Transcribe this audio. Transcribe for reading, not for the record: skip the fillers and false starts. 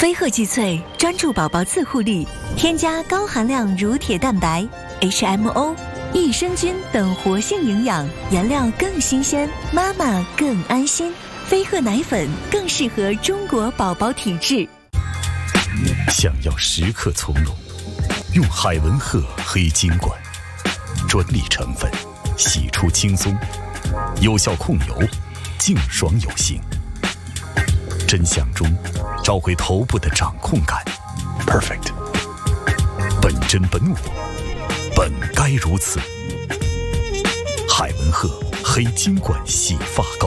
飞鹤肌萃专注宝宝自护力，添加高含量乳铁蛋白、HMO、益生菌等活性营养，原料更新鲜，妈妈更安心。飞鹤奶粉更适合中国宝宝体质。 想要时刻从容，用海文鹤黑金管，专利成分，洗出轻松，有效控油，净爽有型。真相中找回头部的掌控感 ，perfect。本真本我，本该如此。海文鹤黑金管洗发膏。